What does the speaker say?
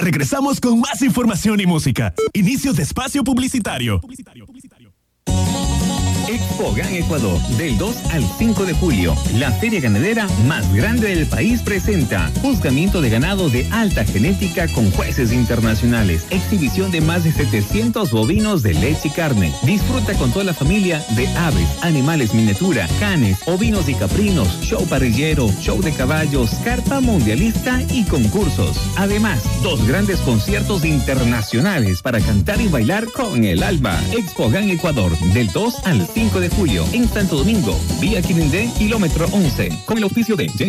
Regresamos con más información y música. Inicio de espacio publicitario. Expogan Ecuador, del 2 al 5 de julio. La feria ganadera más grande del país presenta juzgamiento de ganado de alta genética con jueces internacionales, exhibición de más de 700 bovinos de leche y carne. Disfruta con toda la familia de aves, animales miniatura, canes, ovinos y caprinos, show parrillero, show de caballos, carpa mundialista y concursos. Además, 2 grandes conciertos internacionales para cantar y bailar con el alma. Expogan Ecuador, del 2 al 5 de julio en Santo Domingo, vía Quirindé, kilómetro 11, con el auspicio de